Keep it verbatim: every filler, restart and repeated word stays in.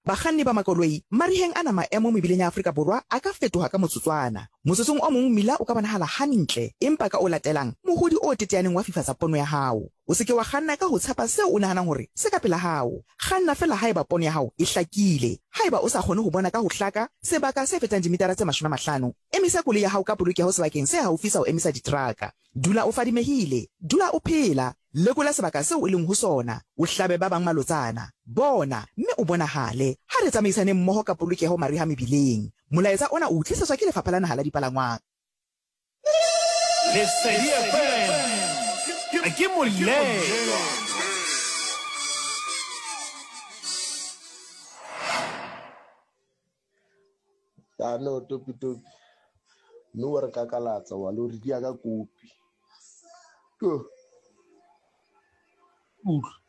Bakganni ba makoloi mariheng ana maemo mebileng ya Afrika Borwa a ka fetoha ka motsotswana. Motsotsong o mong mmila o ka bonahala hantle, empa ka o latelang mohodi o teteaneng wa fifatsa pono ya hao. O se ke wa kganna ka ho tshepa seo o nahanang hore se ka pela hao. Kganna fela haeba pono ya hao e hlakile. Haeba o sa kgone ho bona ka ho hlaka sebaka se fetang dimetara tse mashome a mahlano, emisa koloi ya hao ka polokeho sebakeng se haufi sa ho emisa diteraka. Dula o fadimehile, dula o phela, lekola sebaka seo o leng ho sona, o hlabe ba bang malotsana. Bona mme o bonahale ha re tsamaisane mmoho ka polokeho mariha mebileng. Molaetsa ona o tlisetswa ke Lefapha la Naha la Dipalangwang. Lesedi F M a ke molelo. Ya no topi topi no wa re kakalatsa wa lo re dia ka kopi to